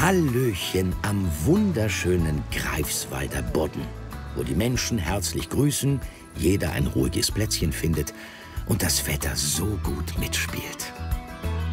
Hallöchen am wunderschönen Greifswalder Bodden, wo die Menschen herzlich grüßen, jeder ein ruhiges Plätzchen findet und das Wetter so gut mitspielt.